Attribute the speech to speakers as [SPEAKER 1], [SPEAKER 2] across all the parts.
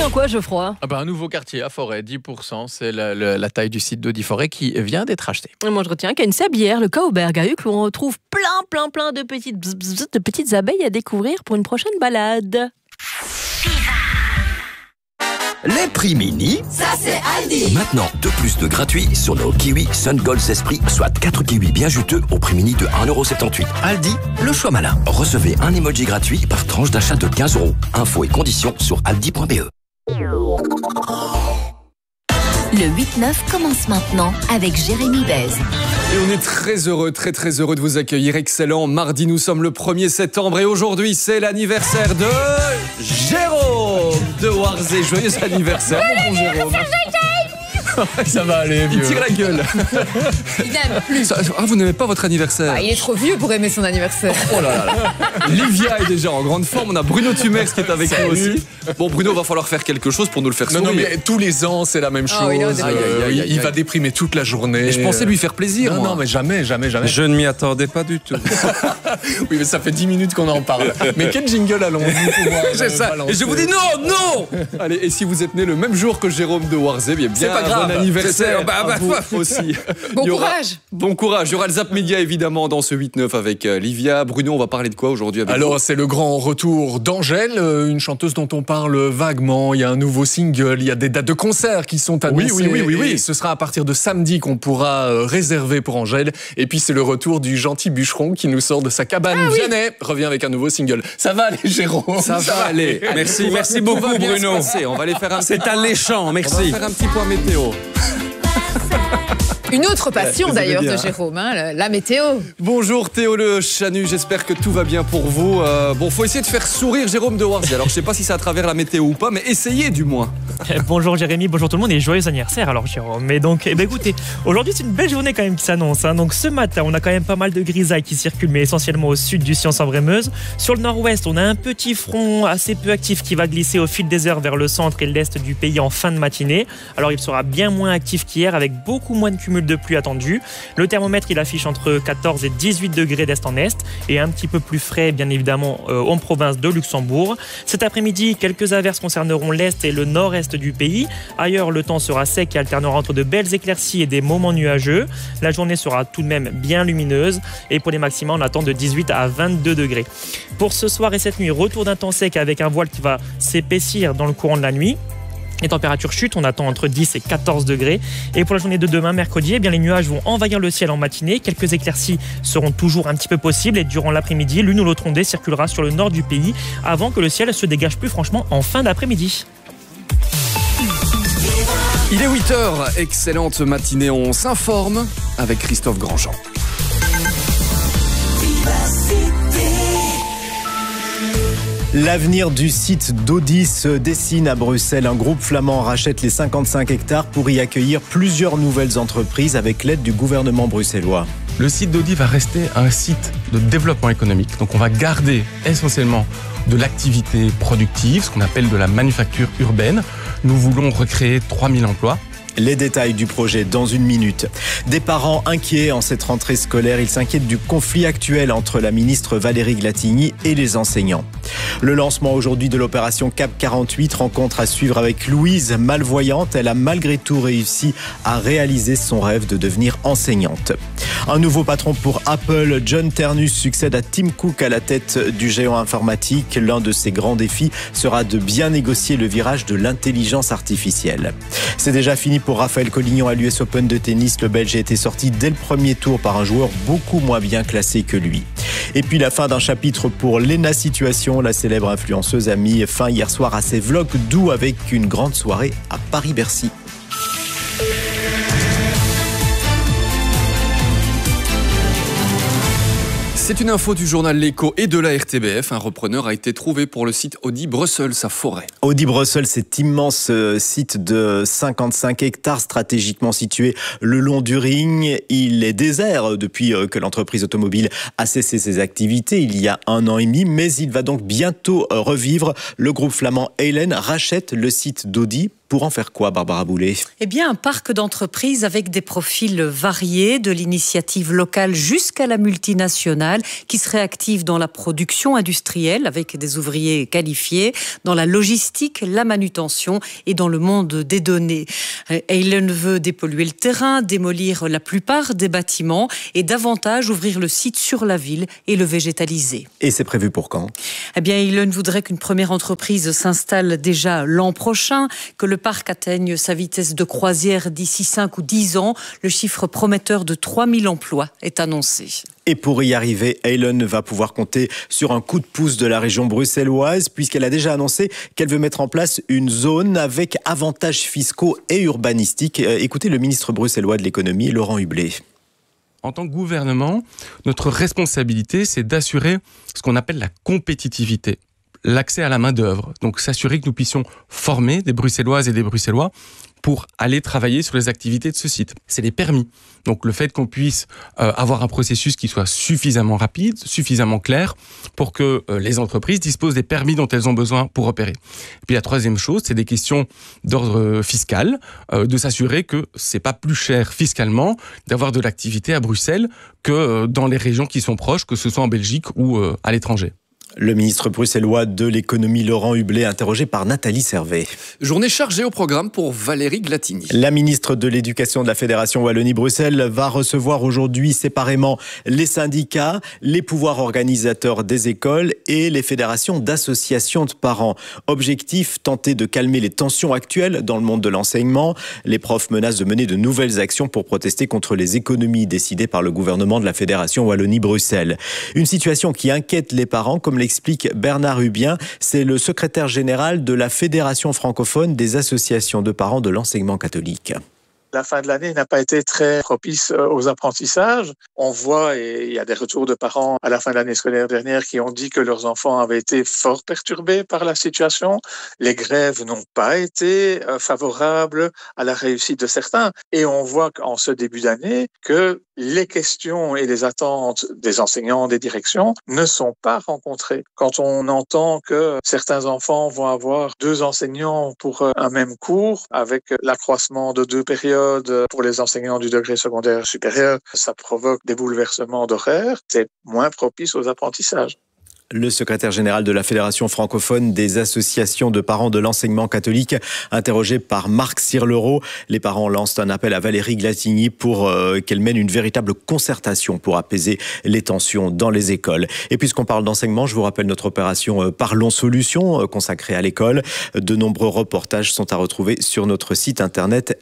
[SPEAKER 1] bien quoi, Geoffroy?
[SPEAKER 2] Un nouveau quartier à Forêt, 10%, c'est la taille du site d'Audi Forêt qui vient d'être acheté.
[SPEAKER 1] Moi, je retiens qu'à une sablière, le Kauberg à Uccle, où on retrouve plein de petites abeilles à découvrir pour une prochaine balade.
[SPEAKER 3] Les prix mini,
[SPEAKER 4] ça c'est Aldi.
[SPEAKER 3] Maintenant 2+2 gratuits sur nos kiwis Sun Gold Esprit, soit 4 kiwis bien juteux au prix mini de 1,78€. Aldi, le choix malin. Recevez un emoji gratuit par tranche d'achat de 15€. Infos et conditions sur aldi.be.
[SPEAKER 5] Le 8-9 commence maintenant avec Jérémy Bèze.
[SPEAKER 6] Et on est très heureux de vous accueillir. Excellent. Mardi, nous sommes le 1er septembre et aujourd'hui, c'est l'anniversaire de Jérôme de Warzé. Joyeux anniversaire, mon bon Jérôme.
[SPEAKER 2] Ça va aller, vieux.
[SPEAKER 6] Il tire la gueule.
[SPEAKER 4] Il n'aime plus.
[SPEAKER 6] Vous n'aimez pas votre anniversaire?
[SPEAKER 4] Il est trop vieux pour aimer son anniversaire.
[SPEAKER 6] Oh là là. Livia est déjà en grande forme. On a Bruno Tumers qui est avec nous aussi. Bon, Bruno, va falloir faire quelque chose pour nous le faire sourire.
[SPEAKER 2] Non, mais tous les ans, c'est la même chose. Il va déprimer toute la journée.
[SPEAKER 6] Et je pensais lui faire plaisir.
[SPEAKER 2] Non, mais jamais.
[SPEAKER 7] Je ne m'y attendais pas du tout.
[SPEAKER 2] Oui, mais ça fait 10 minutes qu'on en parle. Mais quel jingle allons-nous pouvoir
[SPEAKER 6] C'est ça.
[SPEAKER 2] balancer?
[SPEAKER 6] Et je vous dis non. Allez, et si vous êtes né le même jour que Jérôme de Warzé, bien
[SPEAKER 2] c'est pas grave.
[SPEAKER 6] Bon anniversaire à vous aussi.
[SPEAKER 4] Bon courage.
[SPEAKER 6] Bon courage. Il y aura le Zap Média évidemment dans ce 8-9 avec Livia. Bruno, on va parler de quoi aujourd'hui avec
[SPEAKER 2] Alors,
[SPEAKER 6] vous?
[SPEAKER 2] c'est le grand retour d'Angèle, une chanteuse dont on parle vaguement. Il y a un nouveau single, il y a des dates de concert qui sont annoncées.
[SPEAKER 6] Oui.
[SPEAKER 2] Et ce sera à partir de samedi qu'on pourra réserver pour Angèle. Et puis, c'est le retour du gentil bûcheron qui nous sort de sa cabane. Vianney revient avec un nouveau single. Ça va aller, Jérôme?
[SPEAKER 6] Ça va aller.
[SPEAKER 7] Merci beaucoup, Bruno.
[SPEAKER 6] On va aller faire
[SPEAKER 7] C'est alléchant,
[SPEAKER 6] On
[SPEAKER 7] merci.
[SPEAKER 6] va faire un petit point météo.
[SPEAKER 4] Une autre passion
[SPEAKER 6] vous aimez
[SPEAKER 4] d'ailleurs
[SPEAKER 6] bien.
[SPEAKER 4] de Jérôme, la météo.
[SPEAKER 6] Bonjour Théo Le Chanu, j'espère que tout va bien pour vous. Faut essayer de faire sourire Jérôme de Warzé. Alors je sais pas si c'est à travers la météo ou pas, mais essayez du moins.
[SPEAKER 8] Bonjour Jérémy, bonjour tout le monde et joyeux anniversaire alors Jérôme. Mais donc, écoutez, aujourd'hui c'est une belle journée quand même qui s'annonce. Donc ce matin, on a quand même pas mal de grisailles qui circulent, mais essentiellement au sud du Science-en-Brémeuse. Sur le nord-ouest, on a un petit front assez peu actif qui va glisser au fil des heures vers le centre et l'est du pays en fin de matinée. Alors il sera bien moins actif qu'hier avec beaucoup moins de cumul de pluie attendu. Le thermomètre il affiche entre 14 et 18 degrés d'est en est et un petit peu plus frais bien évidemment en province de Luxembourg. Cet après-midi, quelques averses concerneront l'est et le nord-est du pays. Ailleurs, le temps sera sec et alternera entre de belles éclaircies et des moments nuageux. La journée sera tout de même bien lumineuse et pour les maxima, on attend de 18 à 22 degrés. Pour ce soir et cette nuit, retour d'un temps sec avec un voile qui va s'épaissir dans le courant de la nuit. Les températures chutent, on attend entre 10 et 14 degrés. Et pour la journée de demain, mercredi, les nuages vont envahir le ciel en matinée. Quelques éclaircies seront toujours un petit peu possibles. Et durant l'après-midi, l'une ou l'autre ondée circulera sur le nord du pays avant que le ciel se dégage plus franchement en fin d'après-midi.
[SPEAKER 6] Il est 8h, excellente matinée, on s'informe avec Christophe Grandjean.
[SPEAKER 9] L'avenir du site d'Audi se dessine à Bruxelles. Un groupe flamand rachète les 55 hectares pour y accueillir plusieurs nouvelles entreprises avec l'aide du gouvernement bruxellois.
[SPEAKER 10] Le site d'Audi va rester un site de développement économique. Donc on va garder essentiellement de l'activité productive, ce qu'on appelle de la manufacture urbaine. Nous voulons recréer 3000 emplois.
[SPEAKER 9] Les détails du projet dans une minute. Des parents inquiets en cette rentrée scolaire. Ils s'inquiètent du conflit actuel entre la ministre Valérie Glatigny et les enseignants. Le lancement aujourd'hui de l'opération Cap 48, rencontre à suivre avec Louise, malvoyante. Elle a malgré tout réussi à réaliser son rêve de devenir enseignante. Un nouveau patron pour Apple, John Ternus succède à Tim Cook à la tête du géant informatique. L'un de ses grands défis sera de bien négocier le virage de l'intelligence artificielle. C'est déjà fini pour Raphaël Collignon à l'US Open de tennis. Le Belge a été sorti dès le premier tour par un joueur beaucoup moins bien classé que lui. Et puis la fin d'un chapitre pour Léna Situation. La célèbre influenceuse a mis fin hier soir à ses vlogs doux avec une grande soirée à Paris-Bercy.
[SPEAKER 6] C'est une info du journal L'Écho et de la RTBF. Un repreneur a été trouvé pour le site Audi Brussels à Forêt.
[SPEAKER 9] Audi Brussels, cet immense site de 55 hectares stratégiquement situé le long du Ring. Il est désert depuis que l'entreprise automobile a cessé ses activités il y a 1 an et demi, mais il va donc bientôt revivre. Le groupe flamand Heylen rachète le site d'Audi Pour en faire quoi, Barbara Boulet ?
[SPEAKER 11] Eh bien, un parc d'entreprises avec des profils variés, de l'initiative locale jusqu'à la multinationale, qui serait active dans la production industrielle avec des ouvriers qualifiés, dans la logistique, la manutention et dans le monde des données. Heylen veut dépolluer le terrain, démolir la plupart des bâtiments et davantage ouvrir le site sur la ville et le végétaliser.
[SPEAKER 9] Et c'est prévu pour quand ?
[SPEAKER 11] Eh bien, Heylen voudrait qu'une première entreprise s'installe déjà l'an prochain, que le parc atteigne sa vitesse de croisière d'ici 5 ou 10 ans. Le chiffre prometteur de 3000 emplois est annoncé.
[SPEAKER 9] Et pour y arriver, Heylen va pouvoir compter sur un coup de pouce de la région bruxelloise, puisqu'elle a déjà annoncé qu'elle veut mettre en place une zone avec avantages fiscaux et urbanistiques. Écoutez le ministre bruxellois de l'économie, Laurent Hublet.
[SPEAKER 10] En tant que gouvernement, notre responsabilité, c'est d'assurer ce qu'on appelle la compétitivité, l'accès à la main-d'œuvre. Donc, s'assurer que nous puissions former des Bruxelloises et des Bruxellois pour aller travailler sur les activités de ce site. C'est les permis. Donc, le fait qu'on puisse avoir un processus qui soit suffisamment rapide, suffisamment clair, pour que les entreprises disposent des permis dont elles ont besoin pour opérer. Et puis, la troisième chose, c'est des questions d'ordre fiscal, de s'assurer que c'est pas plus cher fiscalement d'avoir de l'activité à Bruxelles que dans les régions qui sont proches, que ce soit en Belgique ou à l'étranger.
[SPEAKER 9] Le ministre bruxellois de l'économie Laurent Hublet, interrogé par Nathalie Servet.
[SPEAKER 2] Journée chargée au programme pour Valérie Glatigny.
[SPEAKER 9] La ministre de l'Éducation de la Fédération Wallonie-Bruxelles va recevoir aujourd'hui séparément les syndicats, les pouvoirs organisateurs des écoles et les fédérations d'associations de parents. Objectif, tenter de calmer les tensions actuelles dans le monde de l'enseignement. Les profs menacent de mener de nouvelles actions pour protester contre les économies décidées par le gouvernement de la Fédération Wallonie-Bruxelles. Une situation qui inquiète les parents, comme l'explique Bernard Hubien, c'est le secrétaire général de la Fédération francophone des associations de parents de l'enseignement catholique.
[SPEAKER 12] La fin de l'année n'a pas été très propice aux apprentissages. On voit, et il y a des retours de parents à la fin de l'année scolaire dernière qui ont dit que leurs enfants avaient été fort perturbés par la situation. Les grèves n'ont pas été favorables à la réussite de certains. Et on voit en ce début d'année que les questions et les attentes des enseignants, des directions ne sont pas rencontrées. Quand on entend que certains enfants vont avoir 2 enseignants pour un même cours, avec l'accroissement de 2 périodes pour les enseignants du degré secondaire supérieur, ça provoque des bouleversements d'horaire, c'est moins propice aux apprentissages.
[SPEAKER 9] Le secrétaire général de la Fédération francophone des associations de parents de l'enseignement catholique, interrogé par Marc Sirlereau. Les parents lancent un appel à Valérie Glatigny pour qu'elle mène une véritable concertation pour apaiser les tensions dans les écoles. Et puisqu'on parle d'enseignement, je vous rappelle notre opération Parlons Solutions consacrée à l'école. De nombreux reportages sont à retrouver sur notre site internet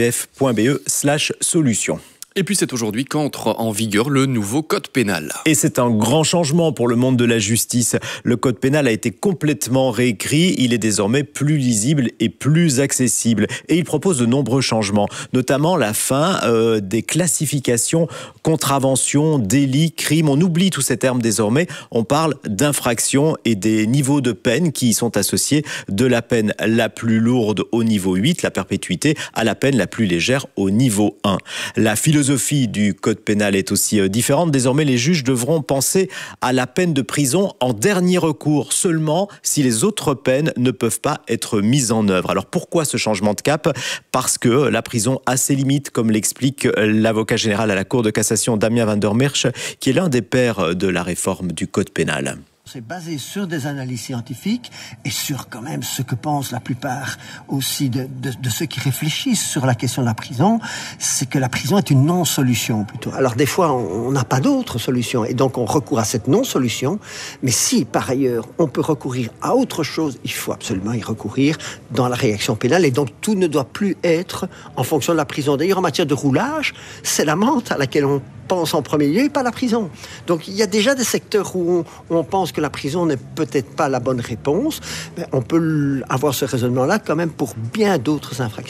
[SPEAKER 9] rtbf.be/solutions.
[SPEAKER 2] Et puis c'est aujourd'hui qu'entre en vigueur le nouveau code pénal.
[SPEAKER 9] Et c'est un grand changement pour le monde de la justice. Le code pénal a été complètement réécrit. Il est désormais plus lisible et plus accessible. Et il propose de nombreux changements, notamment la fin des classifications, contraventions, délits, crimes. On oublie tous ces termes désormais. On parle d'infractions et des niveaux de peine qui y sont associés, de la peine la plus lourde au niveau 8, la perpétuité, à la peine la plus légère au niveau 1. La philosophie du code pénal est aussi différente. Désormais, les juges devront penser à la peine de prison en dernier recours, seulement si les autres peines ne peuvent pas être mises en œuvre. Alors pourquoi ce changement de cap ? Parce que la prison a ses limites, comme l'explique l'avocat général à la Cour de cassation Damien van der Merch, qui est l'un des pères de la réforme du code pénal.
[SPEAKER 13] C'est basé sur des analyses scientifiques et sur quand même ce que pensent la plupart aussi de ceux qui réfléchissent sur la question de la prison, c'est que la prison est une non-solution plutôt. Alors des fois, on n'a pas d'autre solution et donc on recourt à cette non-solution, mais si par ailleurs on peut recourir à autre chose, il faut absolument y recourir dans la réaction pénale et donc tout ne doit plus être en fonction de la prison. D'ailleurs, en matière de roulage, c'est l'amende à laquelle on pense en premier lieu et pas la prison. Donc il y a déjà des secteurs où on pense que la prison n'est peut-être pas la bonne réponse, mais on peut avoir ce raisonnement-là quand même pour bien d'autres infractions.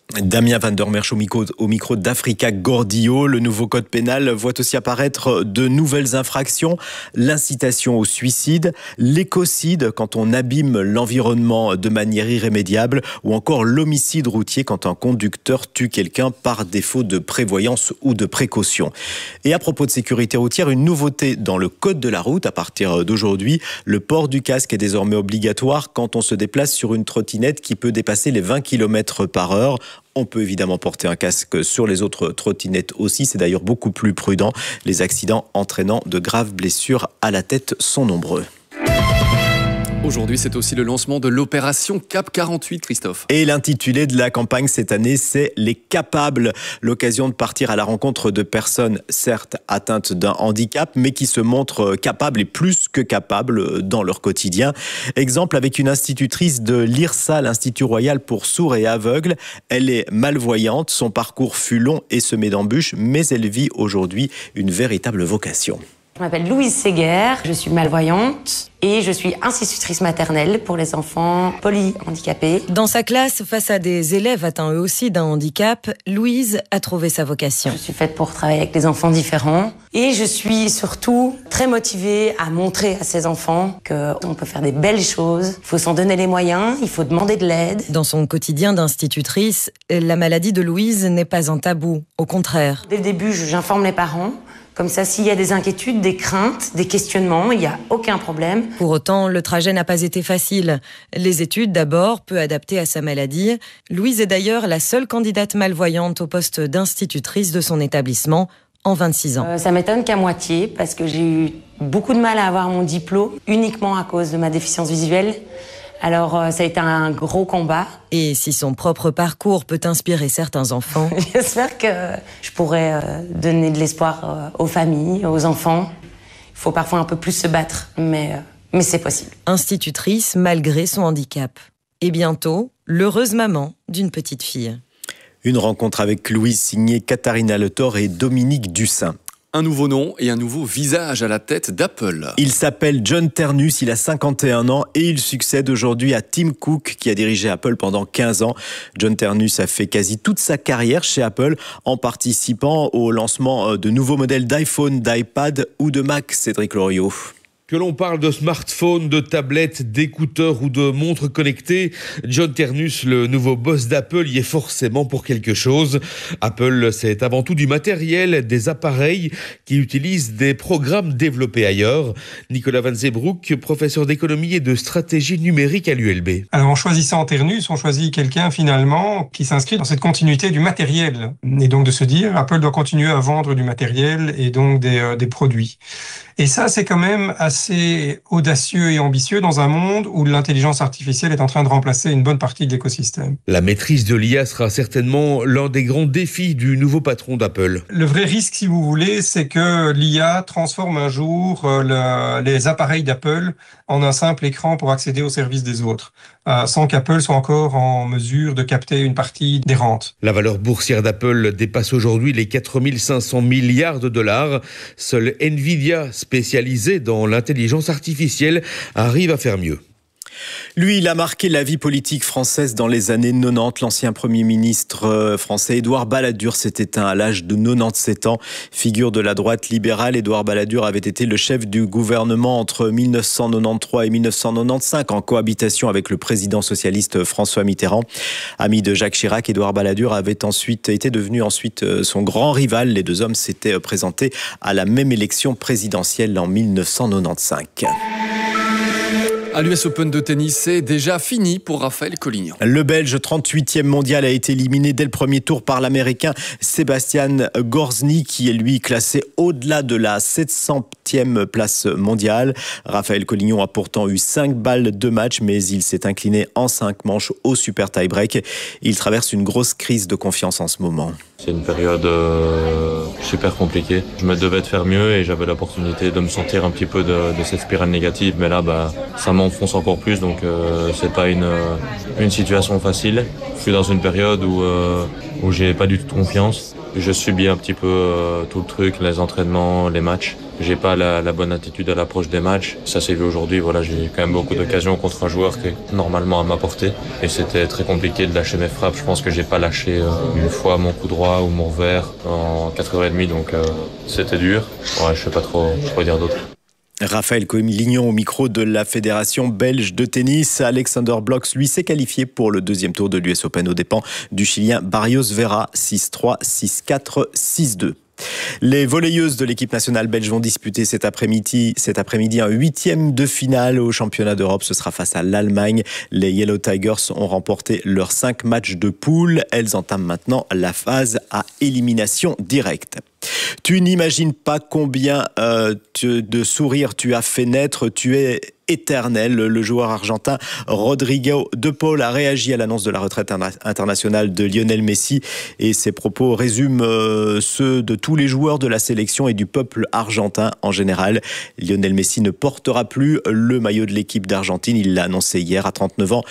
[SPEAKER 9] Damien Van der Merch au micro d'Africa Gordillo. Le nouveau code pénal voit aussi apparaître de nouvelles infractions. L'incitation au suicide, l'écocide quand on abîme l'environnement de manière irrémédiable ou encore l'homicide routier quand un conducteur tue quelqu'un par défaut de prévoyance ou de précaution. Et à propos de sécurité routière, une nouveauté dans le code de la route à partir d'aujourd'hui. Le port du casque est désormais obligatoire quand on se déplace sur une trottinette qui peut dépasser les 20 km par heure. On peut évidemment porter un casque sur les autres trottinettes aussi, c'est d'ailleurs beaucoup plus prudent. Les accidents entraînant de graves blessures à la tête sont nombreux.
[SPEAKER 6] Aujourd'hui, c'est aussi le lancement de l'opération CAP 48, Christophe.
[SPEAKER 9] Et l'intitulé de la campagne cette année, c'est Les Capables. L'occasion de partir à la rencontre de personnes, certes atteintes d'un handicap, mais qui se montrent capables et plus que capables dans leur quotidien. Exemple avec une institutrice de l'IRSA, l'Institut Royal pour Sourds et Aveugles. Elle est malvoyante, son parcours fut long et semé d'embûches, mais elle vit aujourd'hui une véritable vocation.
[SPEAKER 14] Je m'appelle Louise Séguer, je suis malvoyante et je suis institutrice maternelle pour les enfants polyhandicapés.
[SPEAKER 15] Dans sa classe, face à des élèves atteints eux aussi d'un handicap, Louise a trouvé sa vocation.
[SPEAKER 14] Je suis faite pour travailler avec des enfants différents et je suis surtout très motivée à montrer à ces enfants qu'on peut faire des belles choses. Il faut s'en donner les moyens, il faut demander de l'aide.
[SPEAKER 15] Dans son quotidien d'institutrice, la maladie de Louise n'est pas un tabou, au contraire.
[SPEAKER 14] Dès le début, j'informe les parents. Comme ça, s'il y a des inquiétudes, des craintes, des questionnements, il n'y a aucun problème.
[SPEAKER 15] Pour autant, le trajet n'a pas été facile. Les études d'abord, peu adaptées à sa maladie. Louise est d'ailleurs la seule candidate malvoyante au poste d'institutrice de son établissement en 26 ans.
[SPEAKER 14] Ça m'étonne qu'à moitié, parce que j'ai eu beaucoup de mal à avoir mon diplôme, uniquement à cause de ma déficience visuelle. Alors, ça a été un gros combat.
[SPEAKER 15] Et si son propre parcours peut inspirer certains enfants...
[SPEAKER 14] J'espère que je pourrai donner de l'espoir aux familles, aux enfants. Il faut parfois un peu plus se battre, mais c'est possible.
[SPEAKER 15] Institutrice malgré son handicap. Et bientôt, l'heureuse maman d'une petite fille.
[SPEAKER 9] Une rencontre avec Louise signée Katharina Le Thor et Dominique Dussin.
[SPEAKER 6] Un nouveau nom et un nouveau visage à la tête d'Apple.
[SPEAKER 9] Il s'appelle John Ternus, il a 51 ans et il succède aujourd'hui à Tim Cook qui a dirigé Apple pendant 15 ans. John Ternus a fait quasi toute sa carrière chez Apple en participant au lancement de nouveaux modèles d'iPhone, d'iPad ou de Mac, Cédric Loriot.
[SPEAKER 16] Que l'on parle de smartphone, de tablettes, d'écouteurs ou de montres connectées, John Ternus, le nouveau boss d'Apple, y est forcément pour quelque chose. Apple, c'est avant tout du matériel, des appareils qui utilisent des programmes développés ailleurs. Nicolas Van Zeebroek, professeur d'économie et de stratégie numérique à l'ULB.
[SPEAKER 17] Alors en choisissant Ternus, on choisit quelqu'un finalement qui s'inscrit dans cette continuité du matériel. Et donc de se dire, Apple doit continuer à vendre du matériel et donc des produits. Et ça, c'est quand même assez audacieux et ambitieux dans un monde où l'intelligence artificielle est en train de remplacer une bonne partie de l'écosystème.
[SPEAKER 16] La maîtrise de l'IA sera certainement l'un des grands défis du nouveau patron d'Apple.
[SPEAKER 17] Le vrai risque, si vous voulez, c'est que l'IA transforme un jour les appareils d'Apple en un simple écran pour accéder aux services des autres, sans qu'Apple soit encore en mesure de capter une partie des rentes.
[SPEAKER 16] La valeur boursière d'Apple dépasse aujourd'hui les 4 500 milliards de dollars. Seule Nvidia, spécialisée dans l'intelligence artificielle, arrive à faire mieux.
[SPEAKER 9] Lui, il a marqué la vie politique française dans les années 90. L'ancien Premier ministre français Édouard Balladur s'est éteint à l'âge de 97 ans. Figure de la droite libérale, Édouard Balladur avait été le chef du gouvernement entre 1993 et 1995 en cohabitation avec le président socialiste François Mitterrand. Ami de Jacques Chirac, Édouard Balladur était devenu son grand rival. Les deux hommes s'étaient présentés à la même élection présidentielle en 1995.
[SPEAKER 6] À l'US Open de tennis, c'est déjà fini pour Raphaël Collignon.
[SPEAKER 9] Le Belge 38e mondial a été éliminé dès le premier tour par l'Américain Sebastian Gorzny, qui est lui classé au-delà de la 700e place mondiale. Raphaël Collignon a pourtant eu 5 balles de match, mais il s'est incliné en 5 manches au super tie-break. Il traverse une grosse crise de confiance en ce moment.
[SPEAKER 18] C'est une période super compliquée. Je me devais de faire mieux et j'avais l'opportunité de me sortir un petit peu de cette spirale négative. Mais là, ça m'enfonce encore plus. Donc, c'est pas une situation facile. Je suis dans une période où j'ai pas du tout confiance. Je subis un petit peu tout le truc, les entraînements, les matchs. j'ai pas la bonne attitude à l'approche des matchs. Ça s'est vu aujourd'hui, voilà, j'ai quand même beaucoup d'occasions contre un joueur qui est normalement à ma portée. Et c'était très compliqué de lâcher mes frappes. Je pense que j'ai pas lâché une fois mon coup droit ou mon revers en 4h30, donc c'était dur. Ouais, je sais pas trop dire d'autre.
[SPEAKER 9] Raphaël Colignon au micro de la Fédération belge de tennis. Alexander Blox, lui, s'est qualifié pour le deuxième tour de l'US Open aux dépens du Chilien Barrios Vera, 6-3, 6-4, 6-2. Les volleyeuses de l'équipe nationale belge vont disputer cet après-midi un 8e de finale au championnat d'Europe. Ce sera face à l'Allemagne. Les Yellow Tigers ont remporté leurs 5 matchs de poule. Elles entament maintenant la phase à élimination directe. Tu n'imagines pas combien de sourires tu as fait naître. Tu es éternel. Le joueur argentin Rodrigo De Paul a réagi à l'annonce de la retraite internationale de Lionel Messi et ses propos résument ceux de tous les joueurs de la sélection et du peuple argentin en général. Lionel Messi ne portera plus le maillot de l'équipe d'Argentine. Il l'a annoncé hier à 39 ans.